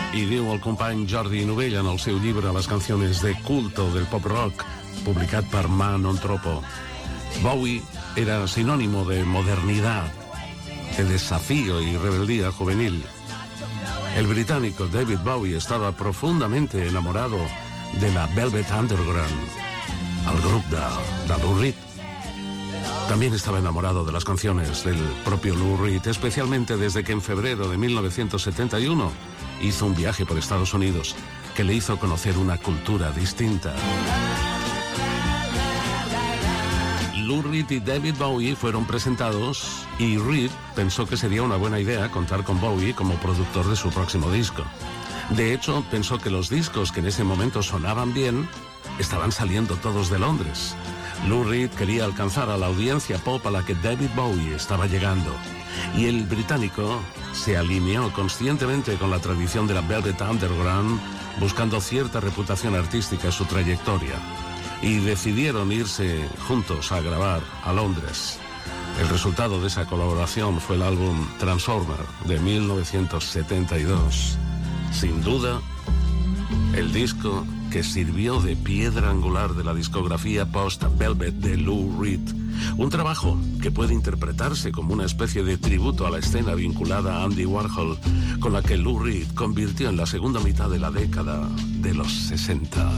I diu el company Jordi Novell en el seu llibre Les canciones de culto del pop rock, publicat per Man on Tropo. Bowie era sinónimo de modernidad, de desafío y rebeldía juvenil. El británico David Bowie estaba profundamente enamorado de la Velvet Underground, el grup de Lou Reed. También estaba enamorado de las canciones del propio Lou Reed, especialmente desde que en febrero de 1971 hizo un viaje por Estados Unidos que le hizo conocer una cultura distinta. Lou Reed y David Bowie fueron presentados y Reed pensó que sería una buena idea contar con Bowie como productor de su próximo disco. De hecho, pensó que los discos que en ese momento sonaban bien estaban saliendo todos de Londres. Lou Reed quería alcanzar a la audiencia pop a la que David Bowie estaba llegando. Y el británico se alineó conscientemente con la tradición de la Velvet Underground, buscando cierta reputación artística en su trayectoria. Y decidieron irse juntos a grabar a Londres. El resultado de esa colaboración fue el álbum Transformer de 1972. Sin duda, el disco que sirvió de piedra angular de la discografía post-Velvet de Lou Reed. Un trabajo que puede interpretarse como una especie de tributo a la escena vinculada a Andy Warhol, con la que Lou Reed convirtió en la segunda mitad de la década de los 60.